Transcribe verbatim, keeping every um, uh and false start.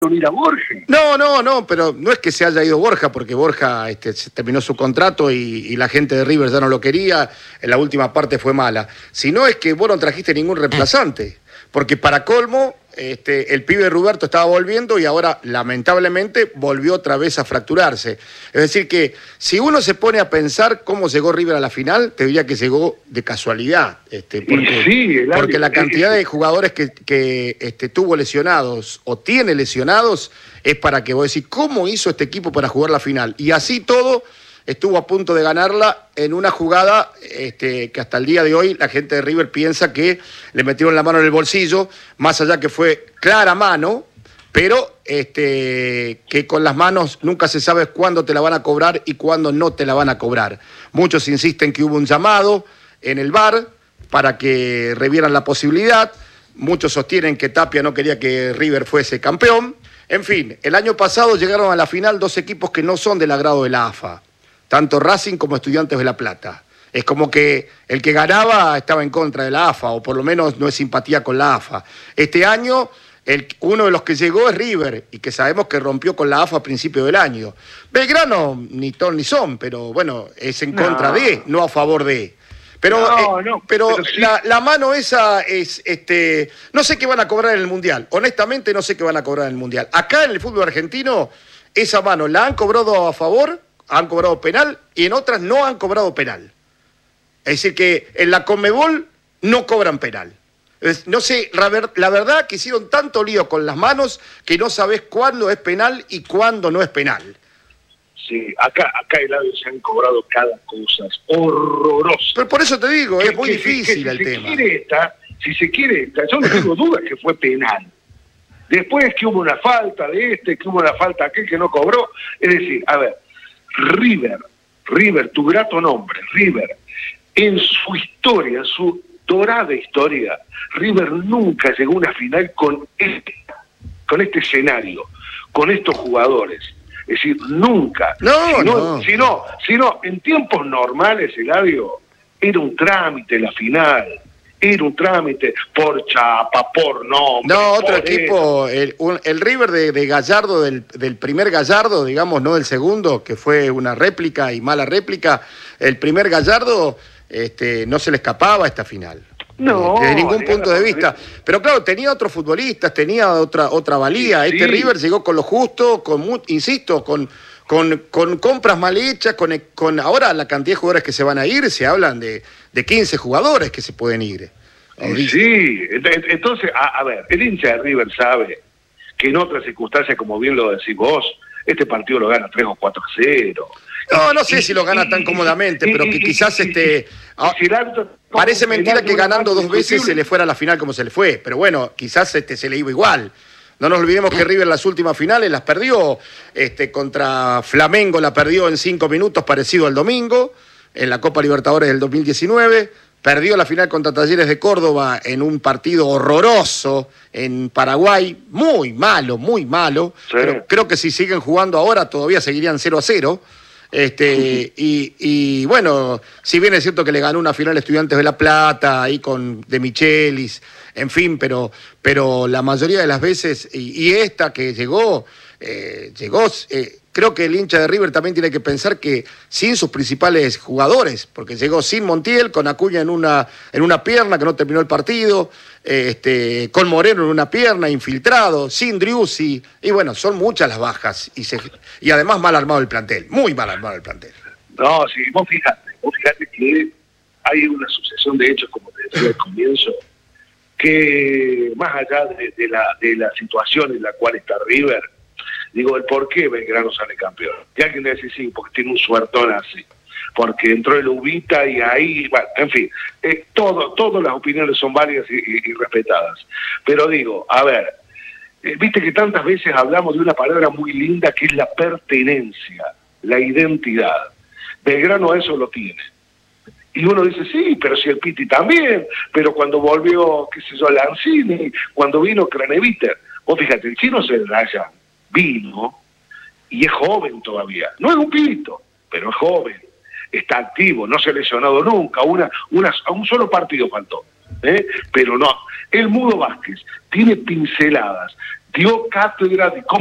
ir a Borja. No, no, no, pero no es que se haya ido Borja, porque Borja este, terminó su contrato y, y la gente de River ya no lo quería, en la última parte fue mala. Sino es que vos no trajiste ningún reemplazante, porque para colmo, este, el pibe Roberto estaba volviendo y ahora, lamentablemente, volvió otra vez a fracturarse. Es decir que, si uno se pone a pensar cómo llegó River a la final, te diría que llegó de casualidad, este, porque, sí, porque la cantidad de jugadores que, que este, tuvo lesionados o tiene lesionados es para que vos decís, ¿cómo hizo este equipo para jugar la final? Y así todo, estuvo a punto de ganarla en una jugada este, que hasta el día de hoy la gente de River piensa que le metieron la mano en el bolsillo, más allá que fue clara mano, pero este, que con las manos nunca se sabe cuándo te la van a cobrar y cuándo no te la van a cobrar. Muchos insisten que hubo un llamado en el V A R para que revieran la posibilidad, muchos sostienen que Tapia no quería que River fuese campeón. En fin, el año pasado llegaron a la final dos equipos que no son del agrado de la A F A, tanto Racing como Estudiantes de La Plata. Es como que el que ganaba estaba en contra de la A F A, o por lo menos no es simpatía con la A F A. Este año, el, uno de los que llegó es River, y que sabemos que rompió con la A F A a principio del año. Belgrano, ni ton ni son, pero bueno, es en contra no. de, no a favor de. Pero, no, eh, no, pero, pero sí. la, la mano esa es, este, no sé qué van a cobrar en el Mundial. Honestamente no sé qué van a cobrar en el Mundial. Acá en el fútbol argentino, esa mano la han cobrado a favor, han cobrado penal, y en otras no han cobrado penal. Es decir que en la Conmebol no cobran penal. Es, no sé, la, ver, la verdad que hicieron tanto lío con las manos que no sabés cuándo es penal y cuándo no es penal. Sí, acá, acá el lado se han cobrado cada cosa horrorosa. Pero por eso te digo, que, es muy que, difícil que, el si tema. Se quiere esta, si se quiere esta, yo no tengo dudas que fue penal. Después que hubo una falta de este, que hubo una falta de aquel que no cobró. Es decir, a ver, River, River, tu grato nombre, River, en su historia, en su dorada historia, River nunca llegó a una final con este, con este escenario, con estos jugadores. Es decir, nunca. No, si no, no. Si no, si no, en tiempos normales, Eladio, era un trámite la final. Era un trámite por chapa, por nombre. No, otro por equipo, el, un, el River de, de Gallardo, del, del primer Gallardo, digamos, no del segundo, que fue una réplica y mala réplica. El primer Gallardo este, no se le escapaba a esta final. No. Desde ningún punto de vista. Pero claro, tenía otros futbolistas, tenía otra, otra valía. Sí, este sí. River llegó con lo justo, con insisto, con, con, con compras mal hechas, con, con ahora la cantidad de jugadores que se van a ir, se hablan de, de quince jugadores que se pueden ir. Sí, entonces, a, a ver, el hincha de River sabe que en otras circunstancias, como bien lo decís vos, este partido lo gana tres o cuatro a cero. No, no sé y, si lo gana y, tan cómodamente, y, pero que y, quizás y, este ah, si parece mentira que ganando dos veces se le fuera a la final como se le fue, pero bueno, quizás este se le iba igual. No nos olvidemos que River las últimas finales las perdió, este contra Flamengo la perdió en cinco minutos, parecido al domingo, en la Copa Libertadores del dos mil diecinueve, perdió la final contra Talleres de Córdoba en un partido horroroso en Paraguay, muy malo, muy malo, sí. Pero creo que si siguen jugando ahora todavía seguirían cero a cero. Este, y, y bueno, si bien es cierto que le ganó una final a Estudiantes de La Plata, ahí con De Michelis, en fin, pero, pero la mayoría de las veces, y, y esta que llegó, eh, llegó, eh, creo que el hincha de River también tiene que pensar que sin sus principales jugadores, porque llegó sin Montiel, con Acuña en una, en una pierna que no terminó el partido, eh, este, con Moreno en una pierna, infiltrado, sin Driussi, y bueno, son muchas las bajas, y, se, y además mal armado el plantel, muy mal armado el plantel. No, sí, vos fíjate, vos fíjate que hay una sucesión de hechos, como te decía al comienzo, que más allá de, de, la, de la situación en la cual está River, digo, el por qué Belgrano sale campeón. Y alguien le dice, sí, porque tiene un suertón así. Porque entró el Ubita y ahí, bueno, en fin, eh, todo, todas las opiniones son válidas y, y, y respetadas. Pero digo, a ver, eh, viste que tantas veces hablamos de una palabra muy linda que es la pertenencia, la identidad. Belgrano eso lo tiene. Y uno dice, sí, pero si el Piti también, pero cuando volvió, qué sé yo, Lanzini, cuando vino Craneviter, vos fíjate, el chino se raya, vino, y es joven todavía, no es un pibito, pero es joven, está activo, no se ha lesionado nunca, una, una, un solo partido faltó, ¿eh? Pero no, el Mudo Vázquez tiene pinceladas dio cátedra de cómo